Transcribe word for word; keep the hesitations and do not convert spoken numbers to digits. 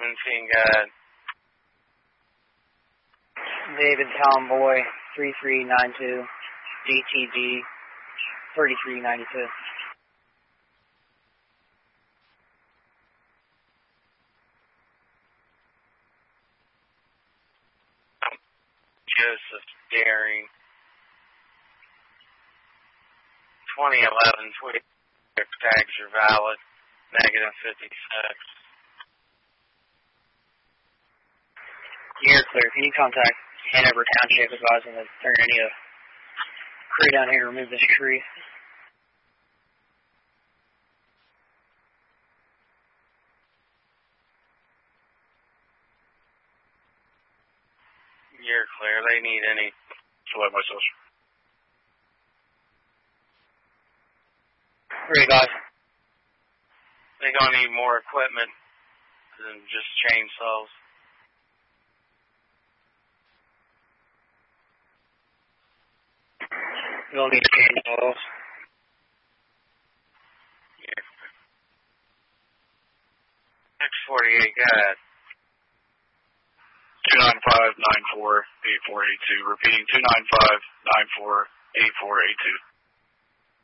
seventeen guide. David Tomboy, three three nine two, D T G, thirty-three ninety-two. Joseph Daring, twenty eleven Twitter tags are valid, negative fifty-six. You're clear. Can you contact Hanover Township advising that they're going to need a crew down here to remove this tree? You're clear. They need any. Select my social. Where are you guys? They're going to need more equipment than just chainsaws. You'll need chainsaws. Yeah. six forty-eight guide. two nine five nine four eight four eight two. Repeating two nine five nine four eight four eight two.